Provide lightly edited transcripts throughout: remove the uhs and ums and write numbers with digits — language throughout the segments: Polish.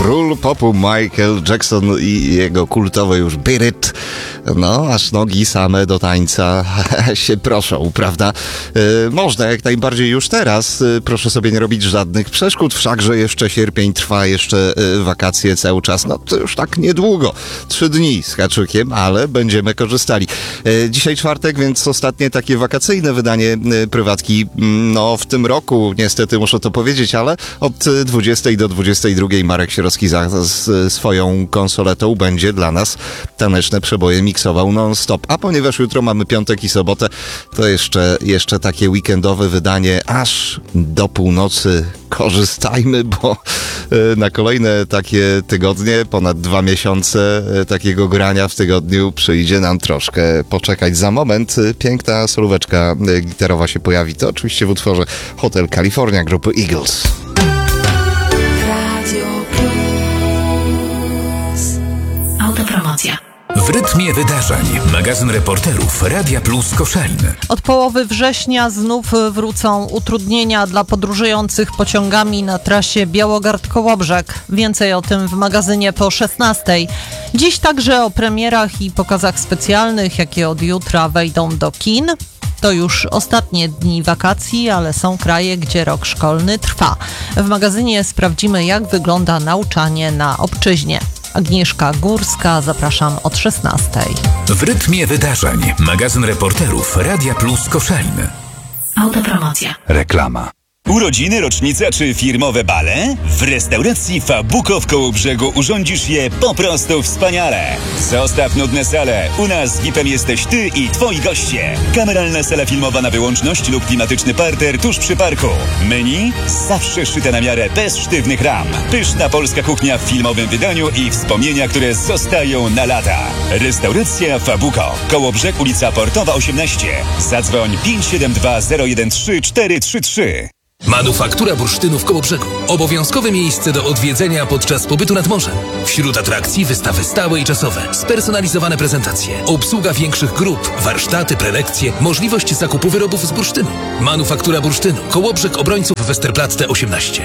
król popu Michael Jackson i jego kultowe już Beat It. No, aż nogi same do tańca się proszą, prawda? Można jak najbardziej już teraz. Proszę sobie nie robić żadnych przeszkód, wszakże jeszcze sierpień trwa, jeszcze wakacje cały czas. No to już tak niedługo. 3 dni z haczykiem, ale będziemy korzystali. Dzisiaj czwartek, więc ostatnie takie wakacyjne wydanie prywatki. No w tym roku, niestety muszę to powiedzieć, ale od 20 do 22 Marek Sierowski z swoją konsoletą będzie dla nas taneczne przeboje miksował non-stop. A ponieważ jutro mamy piątek i sobotę, to jeszcze takie weekendowe wydanie aż do północy. Korzystajmy, bo na kolejne takie tygodnie, ponad 2 miesiące takiego grania w tygodniu przyjdzie nam troszkę poczekać. Za moment piękna solóweczka gitarowa się pojawi. To oczywiście w utworze Hotel California grupy Eagles. Autopromocja. W rytmie wydarzeń. Magazyn reporterów Radia Plus Koszalin. Od połowy września znów wrócą utrudnienia dla podróżujących pociągami na trasie Białogard-Kołobrzeg. Więcej o tym w magazynie po 16:00. Dziś także o premierach i pokazach specjalnych, jakie od jutra wejdą do kin. To już ostatnie dni wakacji, ale są kraje, gdzie rok szkolny trwa. W magazynie sprawdzimy, jak wygląda nauczanie na obczyźnie. Agnieszka Górska, zapraszam od 16:00. W rytmie wydarzeń. Magazyn reporterów Radia Plus Koszalin. Autopromocja. Reklama. Urodziny, rocznica czy firmowe bale? W restauracji Fabuko w Kołobrzegu urządzisz je po prostu wspaniale. Zostaw nudne sale. U nas VIP-em jesteś ty i twoi goście. Kameralna sala filmowa na wyłączność lub klimatyczny parter tuż przy parku. Menu? Zawsze szyte na miarę, bez sztywnych ram. Pyszna polska kuchnia w filmowym wydaniu i wspomnienia, które zostają na lata. Restauracja Fabuko. Kołobrzeg, ulica Portowa 18. Zadzwoń 572 013 433. Manufaktura bursztynu w Kołobrzegu. Obowiązkowe miejsce do odwiedzenia podczas pobytu nad morzem. Wśród atrakcji wystawy stałe i czasowe, spersonalizowane prezentacje, obsługa większych grup, warsztaty, prelekcje, możliwość zakupu wyrobów z bursztynu. Manufaktura bursztynu. Kołobrzeg Obrońców Westerplatte 18.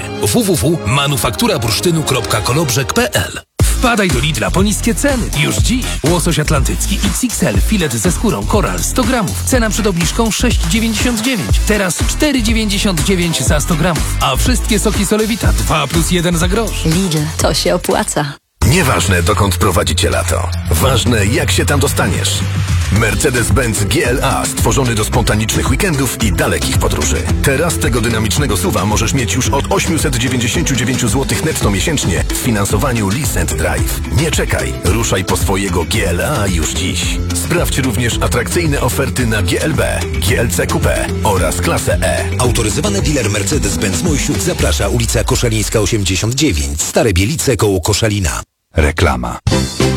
www.manufakturabursztynu.kolobrzeg.pl. Wpadaj do Lidla po niskie ceny. Już dziś. Łosoś atlantycki XXL, filet ze skórą, koral 100 gramów. Cena przed obniżką 6,99. Teraz 4,99 za 100 gramów. A wszystkie soki Solewita 2+1 za grosz. Lidl, to się opłaca. Nieważne, dokąd prowadzi cię lato. Ważne, jak się tam dostaniesz. Mercedes-Benz GLA stworzony do spontanicznych weekendów i dalekich podróży. Teraz tego dynamicznego SUV-a możesz mieć już od 899 zł netto miesięcznie w finansowaniu Lease & Drive. Nie czekaj, ruszaj po swojego GLA już dziś. Sprawdź również atrakcyjne oferty na GLB, GLC Coupé oraz klasę E. Autoryzowany dealer Mercedes-Benz Mojsiuk zaprasza, ulica Koszalińska 89, Stare Bielice koło Koszalina. Reklama.